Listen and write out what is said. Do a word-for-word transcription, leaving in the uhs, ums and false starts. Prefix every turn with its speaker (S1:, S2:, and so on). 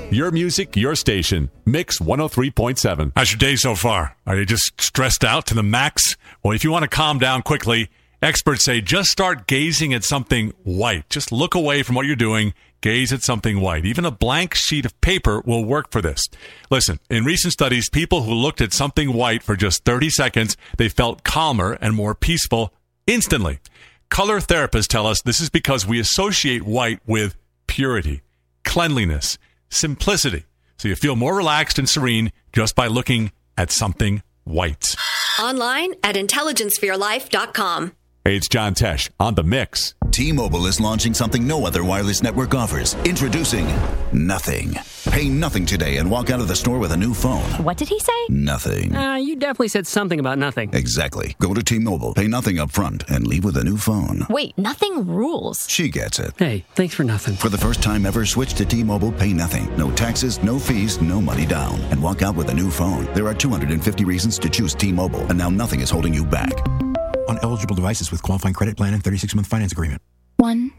S1: Your music, your station. Mix one oh three point seven.
S2: How's your day so far? Are you just stressed out to the max? Well, if you want to calm down quickly, experts say just start gazing at something white. Just look away from what you're doing. Gaze at something white. Even a blank sheet of paper will work for this. Listen, in recent studies, people who looked at something white for just thirty seconds, they felt calmer and more peaceful instantly. Color therapists tell us this is because we associate white with purity, cleanliness, simplicity. So you feel more relaxed and serene just by looking at something white.
S3: Online at intelligence for your life dot com.
S1: Hey, it's John Tesh on The Mix.
S4: T-Mobile is launching something no other wireless network offers. Introducing Nothing. Pay nothing today and walk out of the store with a new phone.
S5: What did he say?
S4: Nothing.
S6: Uh, you definitely said something about nothing.
S4: Exactly. Go to T-Mobile, pay nothing up front, and leave with a new phone.
S5: Wait, nothing rules.
S4: She gets it.
S6: Hey, thanks for nothing.
S4: For the first time ever, switch to T-Mobile, pay nothing. No taxes, no fees, no money down. And walk out with a new phone. There are two hundred fifty reasons to choose T-Mobile, and now nothing is holding you back.
S7: On eligible devices with qualifying credit plan and thirty-six month finance agreement.
S5: One.